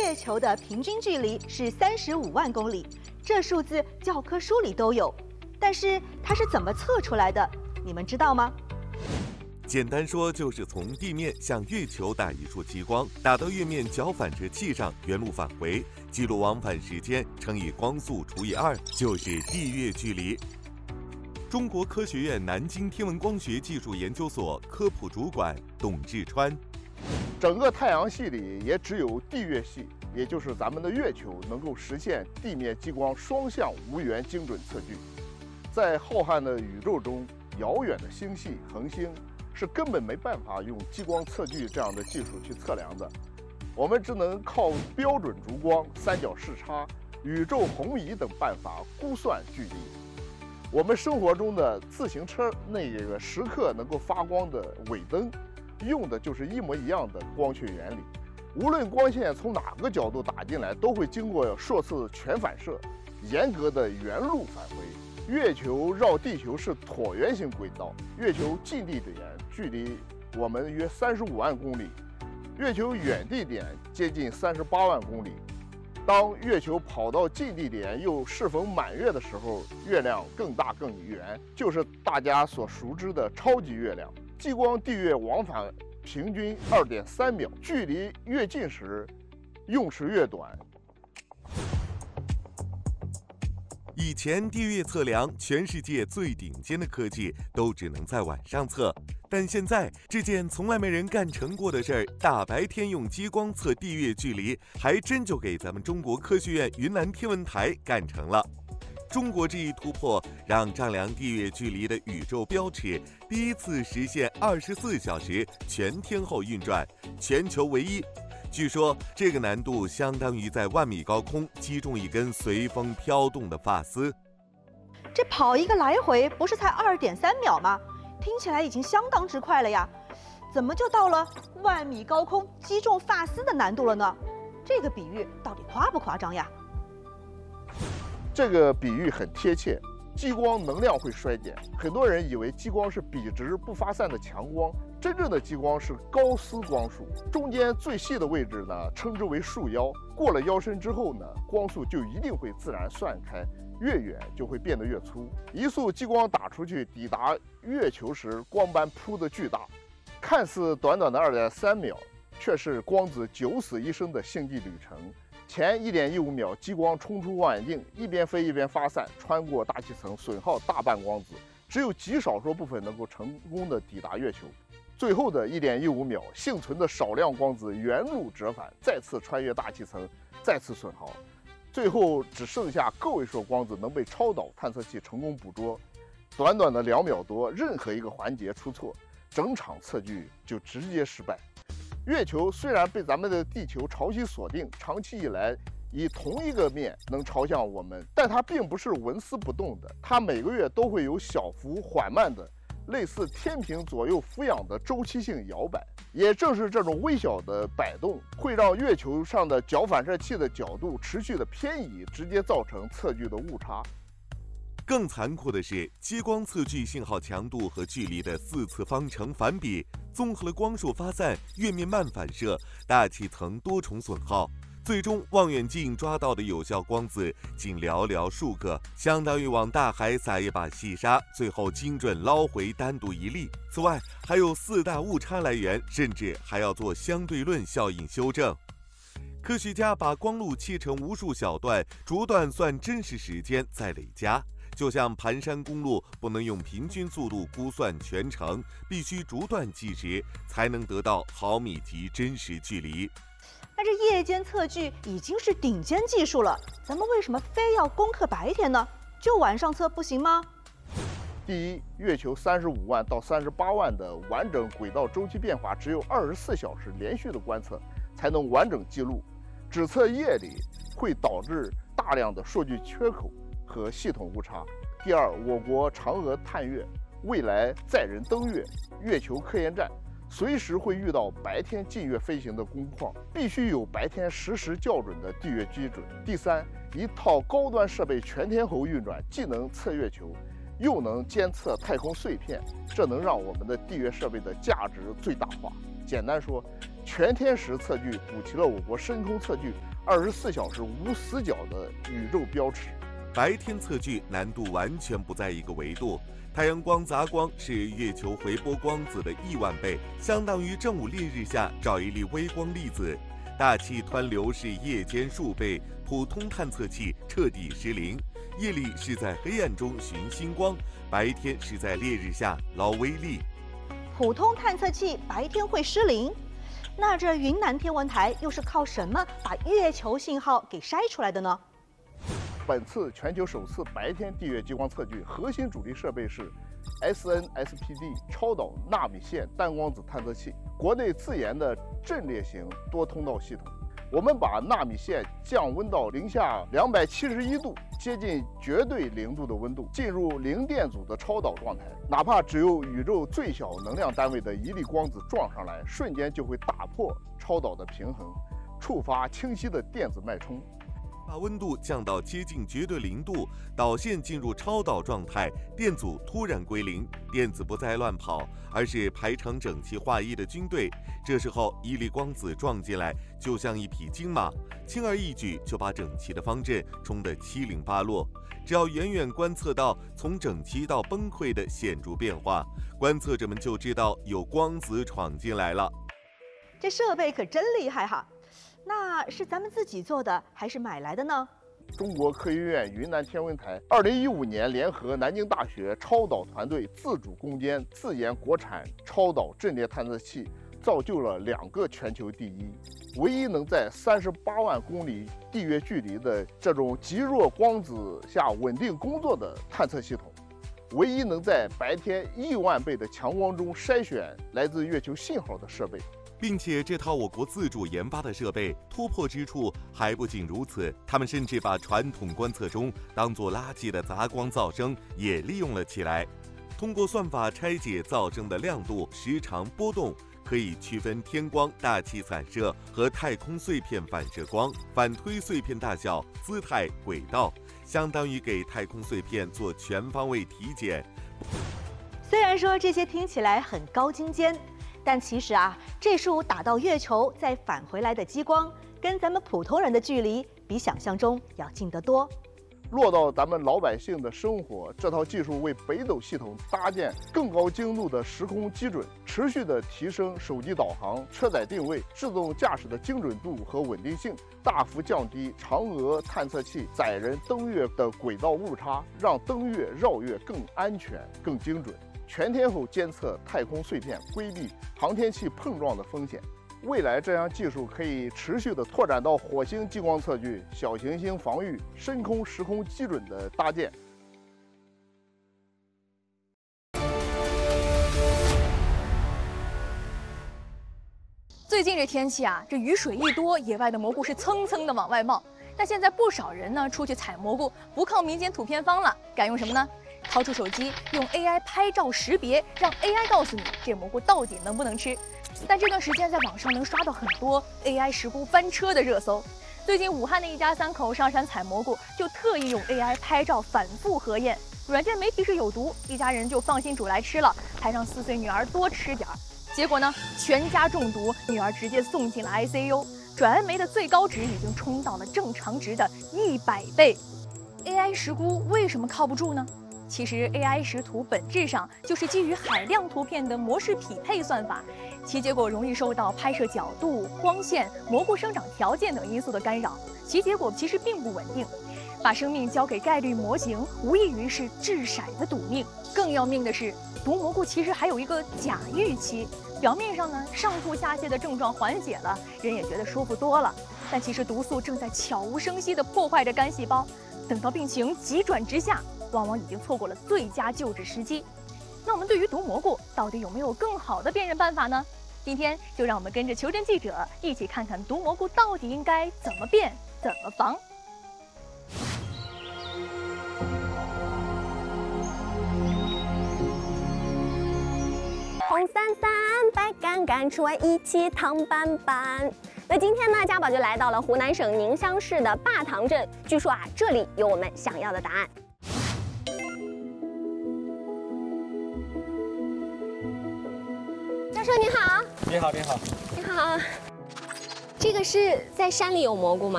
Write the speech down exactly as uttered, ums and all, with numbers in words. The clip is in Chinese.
月球的平均距离是三十五万公里，这数字教科书里都有。但是它是怎么测出来的？你们知道吗？ 简单说，就是从地面向月球打一束激光，打到月面角反射器上，原路返回，记录往返时间乘以光速除以二，就是地月距离。中国科学院南京天文光学技术研究所科普主管董志川： 整个太阳系里也只有地月系，也就是咱们的月球，能够实现地面激光双向无源精准测距。在浩瀚的宇宙中，遥远的星系、恒星是根本没办法用激光测距这样的技术去测量的，我们只能靠标准烛光、三角视差、宇宙红移等办法估算距离。我们生活中的自行车那个时刻能够发光的尾灯，用的就是一模一样的光学原理。无论光线从哪个角度打进来，都会经过数次全反射，严格的原路返回。月球绕地球是椭圆形轨道，月球近地点距离我们约三十五万公里，月球远地点接近三十八万公里。当月球跑到近地点又适逢满月的时候，月亮更大更圆，就是大家所熟知的超级月亮。激光地月往返平均 二点三秒，距离越近时用时越短。 以前地月测量，全世界最顶尖的科技都只能在晚上测，但现在这件从来没人干成过的事儿，大白天用激光测地月距离，还真就给咱们中国科学院云南天文台干成了。中国这一突破，让丈量地月距离的宇宙标尺第一次实现二十四小时全天候运转，全球唯一。据说这个难度相当于在万米高空击中一根随风飘动的发丝。 这跑一个来回不是才二点三秒吗？听起来已经相当之快了呀，怎么就到了万米高空击中发丝的难度了呢？这个比喻到底夸不夸张呀？ 这个比喻很贴切。激光能量会衰减，很多人以为激光是笔直不发散的强光，真正的激光是高斯光束，中间最细的位置呢称之为束腰，过了腰身之后呢，光束就一定会自然散开，越远就会变得越粗。一束激光打出去，抵达月球时，光斑铺得巨大，看似短短的 二点三秒，却是光子九死一生的星际旅程。前 一点一五秒，激光冲出望远镜，一边飞一边发散，穿过大气层，损耗大半光子，只有极少数部分能够成功的抵达月球。最后的 一点一五秒，幸存的少量光子原路折返，再次穿越大气层，再次损耗，最后只剩下个位数光子能被超导探测器成功捕捉。短短的两秒多，任何一个环节出错，整场测距就直接失败。月球虽然被咱们的地球潮汐锁定，长期以来以同一个面能朝向我们，但它并不是纹丝不动的，它每个月都会有小幅缓慢的类似天平左右俯仰的周期性摇摆。也正是这种微小的摆动，会让月球上的角反射器的角度持续的偏移，直接造成测距的误差。 更残酷的是，激光测距信号强度和距离的四次方成反比，综合了光束发散、月面慢反射、大气层多重损耗，最终望远镜抓到的有效光子仅寥寥数个，相当于往大海撒一把细沙，最后精准捞回单独一粒。此外，还有四大误差来源，甚至还要做相对论效应修正。科学家把光路切成无数小段，逐段算真实时间再累加。就像盘山公路不能用平均速度估算全程，必须逐段计时，才能得到毫米级真实距离。 那这夜间测距已经是顶尖技术了，咱们为什么非要攻克白天呢？就晚上测不行吗？ 第一，月球三十五万到三十八万的完整轨道周期变化，只有二十四小时连续的观测才能完整记录，只测夜里会导致大量的数据缺口和系统误差。第二，我国嫦娥探月，未来载人登月，月球科研站随时会遇到白天近月飞行的工况，必须有白天实时校准的地月基准。第三，一套高端设备全天候运转，既能测月球，又能监测太空碎片，这能让我们的地月设备的价值最大化。 简单说，全天时测距补齐了我国深空测距二十四小时无死角的宇宙标尺。 白天测距难度完全不在一个维度。太阳光杂光是月球回波光子的亿万倍，相当于正午烈日下照一粒微光粒子。大气湍流是夜间数倍，普通探测器彻底失灵。夜里是在黑暗中寻星光，白天是在烈日下捞微粒。 普通探测器白天会失灵，那这云南天文台又是靠什么把月球信号给筛出来的呢？ 本次全球首次白天地月激光测距核心主力设备是 S N S P D 超导纳米线单光子探测器，国内自研的阵列型多通道系统。我们把纳米线降温到零下两百七十一度，接近绝对零度的温度，进入零电阻的超导状态。哪怕只有宇宙最小能量单位的一粒光子撞上来，瞬间就会打破超导的平衡，触发清晰的电子脉冲。 把温度降到接近绝对零度，导线进入超导状态，电阻突然归零，电子不再乱跑，而是排成整齐划一的军队。这时候一粒光子撞进来，就像一匹金马，轻而易举就把整齐的方阵冲得七零八落。只要远远观测到从整齐到崩溃的显著变化，观测者们就知道有光子闯进来了。 这设备可真厉害哈！那是咱们自己做的还是买来的呢？ 中国科学院云南天文台二零一五年联合南京大学超导团队自主攻坚自研国产超导阵列探测器，造就了两个全球第一，唯一能在三十八万公里地月距离的这种极弱光子下稳定工作的探测系统，唯一能在白天亿万倍的强光中筛选来自月球信号的设备。 并且这套我国自主研发的设备突破之处还不仅如此，他们甚至把传统观测中当作垃圾的杂光噪声也利用了起来。通过算法拆解噪声的亮度、时长、波动，可以区分天光、大气散射和太空碎片反射光，反推碎片大小、姿态、轨道，相当于给太空碎片做全方位体检。 虽然说这些听起来很高精尖，但其实啊，这束打到月球再返回来的激光，跟咱们普通人的距离比想象中要近得多。 落到咱们老百姓的生活，这套技术为北斗系统搭建更高精度的时空基准，持续的提升手机导航、车载定位、自动驾驶的精准度和稳定性，大幅降低嫦娥探测器载人登月的轨道误差，让登月绕月更安全、更精准。全天候监测太空碎片，规避航天器碰撞的风险。未来这项技术可以持续地拓展到火星激光测距、小行星防御、深空时空基准的搭建。 最近这天气啊，这雨水一多，野外的蘑菇是蹭蹭的往外冒。但现在不少人呢出去采蘑菇，不靠民间土偏方了，改用什么呢？掏出手机，用 A I 拍照识别，让 A I 告诉你这蘑菇到底能不能吃。但这段时间在网上能刷到很多 A I 石菇翻车的热搜。最近武汉的一家三口上山采蘑菇，就特意用 A I 拍照反复核验，软件没提示有毒，一家人就放心煮来吃了，还让四岁女儿多吃点儿。结果呢，全家中毒，女儿直接送进了 I C U， 转氨酶的最高值已经冲到了正常值的一百倍。A I 石菇为什么靠不住呢？其实 A I 识图本质上就是基于海量图片的模式匹配算法，其结果容易受到拍摄角度、光线、蘑菇生长条件等因素的干扰，其结果其实并不稳定。把生命交给概率模型，无异于是掷骰子赌命。更要命的是，毒蘑菇其实还有一个假预期，表面上呢上吐下泻的症状缓解了，人也觉得舒服多了，但其实毒素正在悄无声息地破坏着肝细胞，等到病情急转直下，往往已经错过了最佳救治时机。那我们对于毒蘑菇到底有没有更好的辨认办法呢？今天就让我们跟着求真记者一起看看毒蘑菇到底应该怎么辨、怎么防。 红伞伞，白杆杆，出来一起烫板板。那今天呢，家宝就来到了湖南省宁乡市的坝塘镇，据说啊，这里有我们想要的答案。教授你好， 你好，你好。 你好，这个是在山里有蘑菇吗？